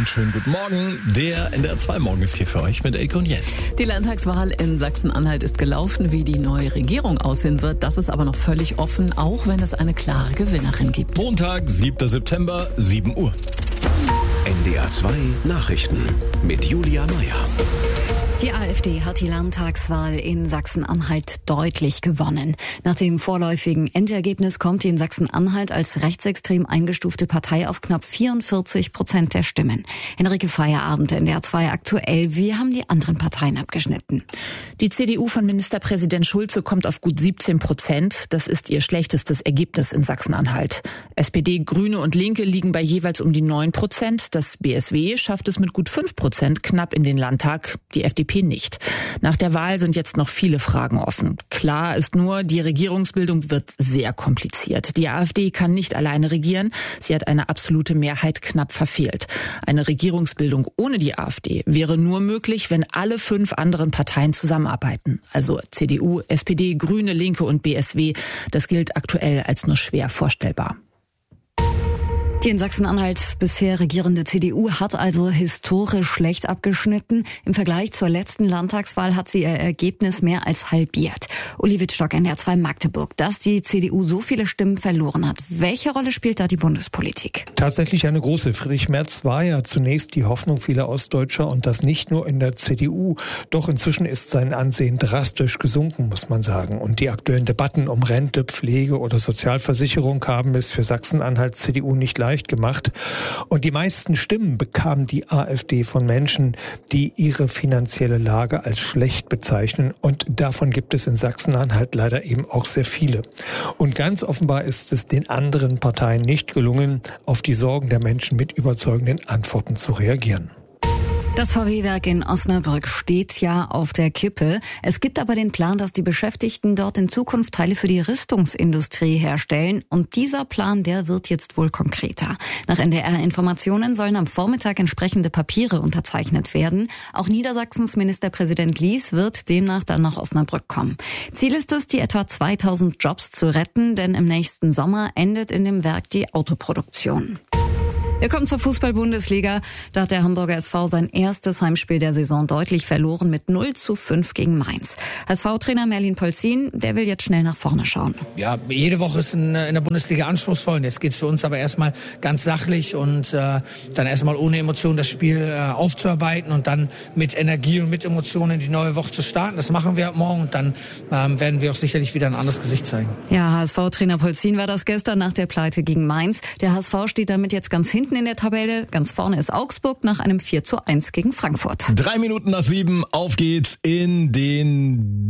und schönen guten Morgen. Der NDR 2 Morgen ist hier für euch mit Elke und Jens. Die Landtagswahl in Sachsen-Anhalt ist gelaufen. Wie die neue Regierung aussehen wird, das ist aber noch völlig offen, auch wenn es eine klare Gewinnerin gibt. Montag, 7. September, 7 Uhr. NDR 2 Nachrichten mit Julia Meyer. Die AfD hat die Landtagswahl in Sachsen-Anhalt deutlich gewonnen. Nach dem vorläufigen Endergebnis kommt die in Sachsen-Anhalt als rechtsextrem eingestufte Partei auf knapp 44% der Stimmen. Henrike Feierabend, NDR 2 aktuell. Wie haben die anderen Parteien abgeschnitten? Die CDU von Ministerpräsident Schulze kommt auf gut 17%. Das ist ihr schlechtestes Ergebnis in Sachsen-Anhalt. SPD, Grüne und Linke liegen bei jeweils um die 9%. Das BSW schafft es mit gut 5% knapp in den Landtag. Die FDP nicht. Nach der Wahl sind jetzt noch viele Fragen offen. Klar ist nur, die Regierungsbildung wird sehr kompliziert. Die AfD kann nicht alleine regieren. Sie hat eine absolute Mehrheit knapp verfehlt. Eine Regierungsbildung ohne die AfD wäre nur möglich, wenn alle 5 anderen Parteien zusammenarbeiten. Also CDU, SPD, Grüne, Linke und BSW. Das gilt aktuell als nur schwer vorstellbar. Die in Sachsen-Anhalt bisher regierende CDU hat also historisch schlecht abgeschnitten. Im Vergleich zur letzten Landtagswahl hat sie ihr Ergebnis mehr als halbiert. Uli Wittstock, NDR 2 Magdeburg, dass die CDU so viele Stimmen verloren hat. Welche Rolle spielt da die Bundespolitik? Tatsächlich eine große. Friedrich Merz war ja zunächst die Hoffnung vieler Ostdeutscher und das nicht nur in der CDU. Doch inzwischen ist sein Ansehen drastisch gesunken, muss man sagen. Und die aktuellen Debatten um Rente, Pflege oder Sozialversicherung haben es für Sachsen-Anhalt CDU nicht leicht gemacht. Und die meisten Stimmen bekam die AfD von Menschen, die ihre finanzielle Lage als schlecht bezeichnen. Und davon gibt es in Sachsen-Anhalt leider eben auch sehr viele. Und ganz offenbar ist es den anderen Parteien nicht gelungen, auf die Sorgen der Menschen mit überzeugenden Antworten zu reagieren. Das VW-Werk in Osnabrück steht ja auf der Kippe. Es gibt aber den Plan, dass die Beschäftigten dort in Zukunft Teile für die Rüstungsindustrie herstellen. Und dieser Plan, der wird jetzt wohl konkreter. Nach NDR-Informationen sollen am Vormittag entsprechende Papiere unterzeichnet werden. Auch Niedersachsens Ministerpräsident Lies wird demnach dann nach Osnabrück kommen. Ziel ist es, die etwa 2000 Jobs zu retten, denn im nächsten Sommer endet in dem Werk die Autoproduktion. Wir kommen zur Fußball-Bundesliga. Da hat der Hamburger SV sein erstes Heimspiel der Saison deutlich verloren mit 0:5 gegen Mainz. HSV-Trainer Merlin Polzin, der will jetzt schnell nach vorne schauen. Ja, jede Woche ist in der Bundesliga anspruchsvoll. Jetzt geht's für uns aber erstmal ganz sachlich und dann erstmal ohne Emotionen das Spiel aufzuarbeiten und dann mit Energie und mit Emotionen in die neue Woche zu starten. Das machen wir ab morgen und dann werden wir auch sicherlich wieder ein anderes Gesicht zeigen. Ja, HSV-Trainer Polzin war das gestern nach der Pleite gegen Mainz. Der HSV steht damit jetzt ganz hinten in der Tabelle. Ganz vorne ist Augsburg nach einem 4:1 gegen Frankfurt. 3 Minuten nach 7, auf geht's in den...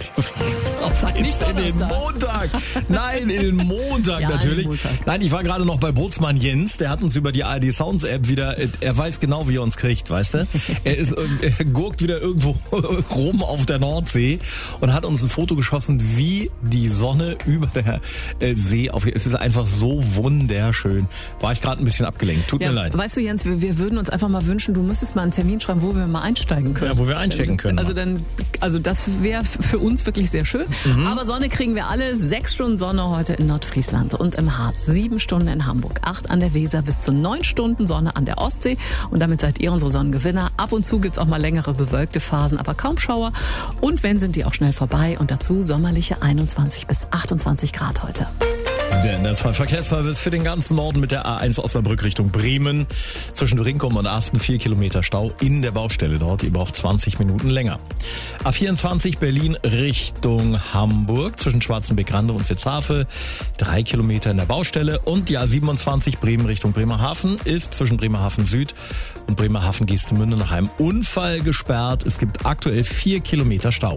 in den Montag. Nein, in den Montag natürlich. Nein, ich war gerade noch bei Bootsmann Jens, der hat uns über die ARD Sounds App wieder, er weiß genau, wie er uns kriegt, weißt du? Er gurkt wieder irgendwo rum auf der Nordsee und hat uns ein Foto geschossen, wie die Sonne über der See aufgeht. Es ist einfach so wunderschön. War ich gerade ein bisschen abgelenkt. Tut mir leid. Weißt du, Jens, wir würden uns einfach mal wünschen, du müsstest mal einen Termin schreiben, wo wir mal einsteigen können. Ja, wo wir einchecken können. Also das wäre für uns wirklich sehr schön. Aber Sonne kriegen wir alle. 6 Stunden Sonne heute in Nordfriesland und im Harz. 7 Stunden in Hamburg. 8 an der Weser, bis zu 9 Stunden Sonne an der Ostsee. Und damit seid ihr unsere Sonnengewinner. Ab und zu gibt's auch mal längere bewölkte Phasen, aber kaum Schauer. Und wenn, sind die auch schnell vorbei. Und dazu sommerliche 21 bis 28 Grad heute. Der NDR 2 Verkehrsservice für den ganzen Norden mit der A1 Osnabrück Richtung Bremen. Zwischen Rinkum und Asten 4 Kilometer Stau in der Baustelle dort. Ihr braucht 20 Minuten länger. A24 Berlin Richtung Hamburg. Zwischen Schwarzenbeck-Rande und Witzhafe 3 Kilometer in der Baustelle. Und die A27 Bremen Richtung Bremerhaven ist zwischen Bremerhaven Süd und Bremerhaven-Geestemünde nach einem Unfall gesperrt. Es gibt aktuell 4 Kilometer Stau.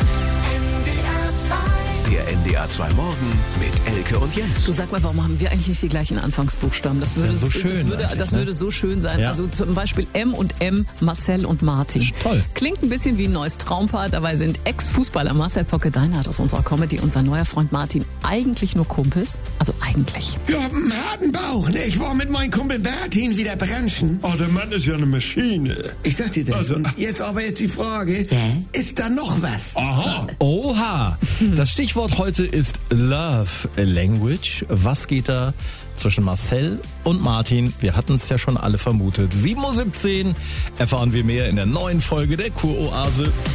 Der NDR 2 Morgen mit Elke und Jens. Du, sag mal, warum haben wir eigentlich nicht die gleichen Anfangsbuchstaben? Das würde so schön das würde so schön sein. Ja. Also zum Beispiel M und M, Marcel und Martin. Toll. Klingt ein bisschen wie ein neues Traumpaar. Dabei sind Ex-Fußballer Marcel Pocke-Deinhardt aus unserer Comedy und sein neuer Freund Martin eigentlich nur Kumpels. Also eigentlich. Ja, einen harten Bauch, ne? Ich war mit meinem Kumpel Bertin wieder branchen. Oh, der Mann ist ja eine Maschine. Ich sag dir das. Und jetzt die Frage, ist da noch was? Aha. Oha. Das Stichwort heute ist Love Language. Was geht da zwischen Marcel und Martin. Wir hatten es ja schon alle vermutet. 7:17 Uhr erfahren wir mehr in der neuen Folge der Kuroase.